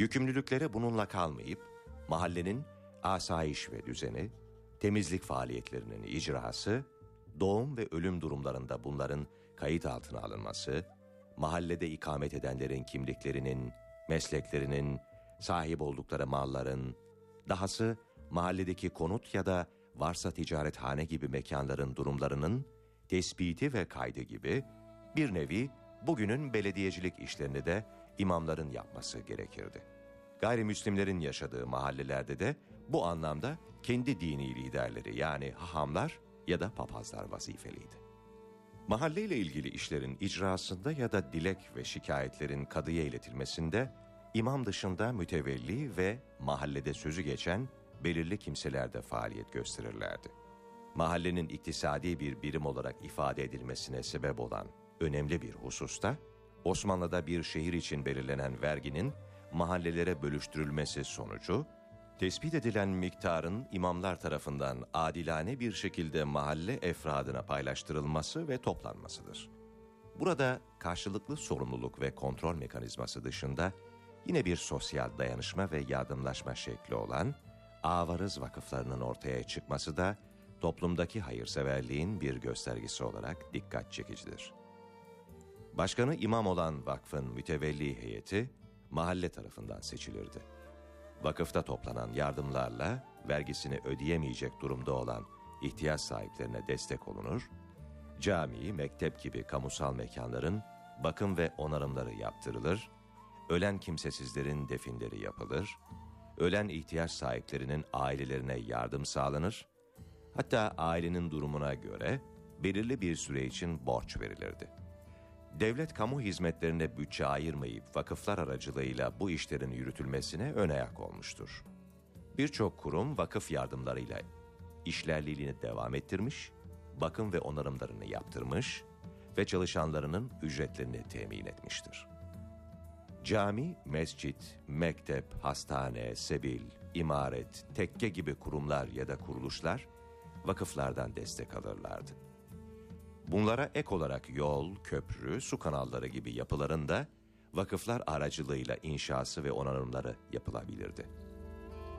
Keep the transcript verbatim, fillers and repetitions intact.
Yükümlülükleri bununla kalmayıp, mahallenin asayiş ve düzeni, temizlik faaliyetlerinin icrası, doğum ve ölüm durumlarında bunların kayıt altına alınması, mahallede ikamet edenlerin kimliklerinin, mesleklerinin, sahip oldukları malların, dahası mahalledeki konut ya da varsa ticarethane gibi mekanların durumlarının tespiti ve kaydı gibi bir nevi bugünün belediyecilik işlerini de imamların yapması gerekirdi. Gayrimüslimlerin yaşadığı mahallelerde de bu anlamda kendi dini liderleri yani hahamlar ya da papazlar vazifeliydi. Mahalleyle ilgili işlerin icrasında ya da dilek ve şikayetlerin kadıya iletilmesinde imam dışında mütevelli ve mahallede sözü geçen belirli kimseler de faaliyet gösterirlerdi. Mahallenin iktisadi bir birim olarak ifade edilmesine sebep olan önemli bir hususta, Osmanlı'da bir şehir için belirlenen verginin mahallelere bölüştürülmesi sonucu, tespit edilen miktarın imamlar tarafından adilane bir şekilde mahalle efradına paylaştırılması ve toplanmasıdır. Burada karşılıklı sorumluluk ve kontrol mekanizması dışında yine bir sosyal dayanışma ve yardımlaşma şekli olan avarız vakıflarının ortaya çıkması da toplumdaki hayırseverliğin bir göstergesi olarak dikkat çekicidir. Başkanı imam olan vakfın mütevelli heyeti mahalle tarafından seçilirdi. Vakıfta toplanan yardımlarla vergisini ödeyemeyecek durumda olan ihtiyaç sahiplerine destek olunur, cami, mektep gibi kamusal mekanların bakım ve onarımları yaptırılır, ölen kimsesizlerin definleri yapılır, ölen ihtiyaç sahiplerinin ailelerine yardım sağlanır, hatta ailenin durumuna göre belirli bir süre için borç verilirdi. Devlet kamu hizmetlerine bütçe ayırmayıp vakıflar aracılığıyla bu işlerin yürütülmesine ön ayak olmuştur. Birçok kurum vakıf yardımlarıyla işlerliğini devam ettirmiş, bakım ve onarımlarını yaptırmış ve çalışanlarının ücretlerini temin etmiştir. Cami, mescit, mektep, hastane, sebil, imaret, tekke gibi kurumlar ya da kuruluşlar vakıflardan destek alırlardı. Bunlara ek olarak yol, köprü, su kanalları gibi yapıların da vakıflar aracılığıyla inşası ve onarımları yapılabilirdi.